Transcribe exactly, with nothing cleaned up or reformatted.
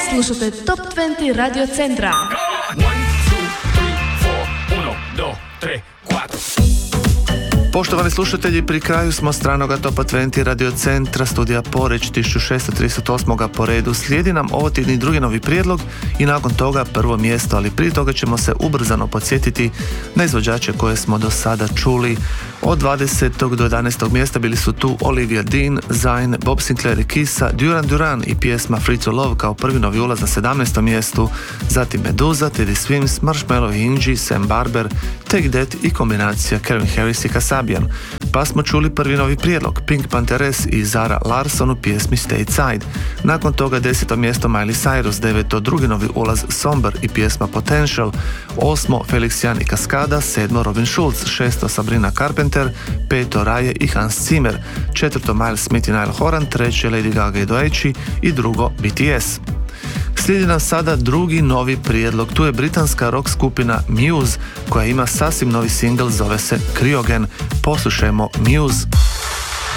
Slušate Top dvadeset Radio Centra. Poštovani slušatelji, pri kraju smo stranoga Topa dvadeset Radio Centra, studija Poreč tisuću šesto trideset osam po redu. Slijedi nam ovo tjedni drugi novi prijedlog i nakon toga prvo mjesto, ali prije toga ćemo se ubrzano podsjetiti na izvođače koje smo do sada čuli. Od dvadesetog do jedanaestog mjesta bili su tu Olivia Dean, Zayn, Bob Sinclair i Kisa, Duran Duran i pjesma Free to Love kao prvi novi ulaz na sedamnaestom mjestu, zatim Meduza, Teddy Swims, Marshmello i Ingi, Sam Barber, Take That i kombinacija Calvin Harris i Kasabian. Pa smo čuli prvi novi prijedlog, Pink Panthers i Zara Larsson u pjesmi Stateside. Nakon toga deseto mjesto Miley Cyrus, deveto drugi novi ulaz Somber i pjesma Potential, osmo Felix Jan i Kaskada, sedmo Robin Schulz, šesto Sabrina Carpenter, peto Raje i Hans Zimmer, četvrto Miles Smith i Niall Horan, treće Lady Gaga i Doechii i drugo B T S. Slijedi nam sada drugi novi prijedlog. Tu je britanska rock skupina Muse koja ima sasvim novi singl, zove se Cryogen. Poslušajmo Muse.